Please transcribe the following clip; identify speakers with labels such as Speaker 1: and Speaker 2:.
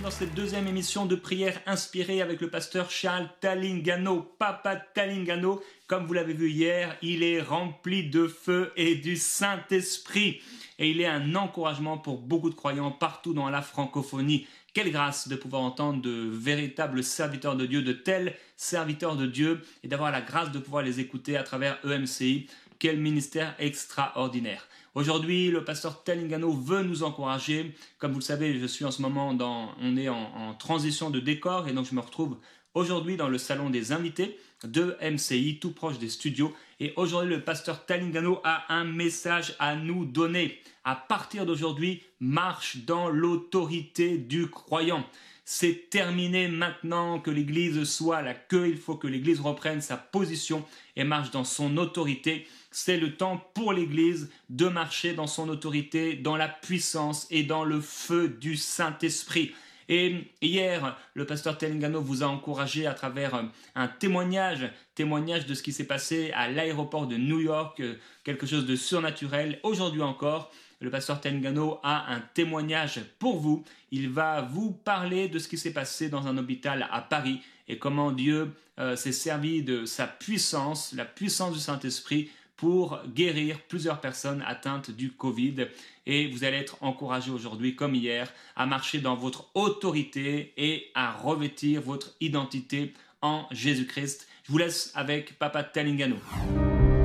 Speaker 1: dans cette deuxième émission de prière inspirée avec le pasteur Charles Talingano, Papa Talingano. Comme vous l'avez vu hier, il est rempli de feu et du Saint-Esprit. Et il est un encouragement pour beaucoup de croyants partout dans la francophonie. Quelle grâce de pouvoir entendre de véritables serviteurs de Dieu, de tels serviteurs de Dieu, et d'avoir la grâce de pouvoir les écouter à travers EMCI. Quel ministère extraordinaire. Aujourd'hui, le pasteur Talingano veut nous encourager. Comme vous le savez, je suis en ce moment on est en transition de décor et donc je me retrouve aujourd'hui dans le salon des invités de MCI, tout proche des studios. Et aujourd'hui, le pasteur Talingano a un message à nous donner. À partir d'aujourd'hui, marche dans l'autorité du croyant. C'est terminé maintenant que l'Église soit la queue. Il faut que l'Église reprenne sa position et marche dans son autorité. C'est le temps pour l'Église de marcher dans son autorité, dans la puissance et dans le feu du Saint-Esprit. Et hier, le pasteur Talingano vous a encouragé à travers un témoignage de ce qui s'est passé à l'aéroport de New York, quelque chose de surnaturel. Aujourd'hui encore, le pasteur Talingano a un témoignage pour vous. Il va vous parler de ce qui s'est passé dans un hôpital à Paris et comment Dieu s'est servi de sa puissance, la puissance du Saint-Esprit, pour guérir plusieurs personnes atteintes du Covid. Et vous allez être encouragés aujourd'hui, comme hier, à marcher dans votre autorité et à revêtir votre identité en Jésus-Christ. Je vous laisse avec Papa Talingano.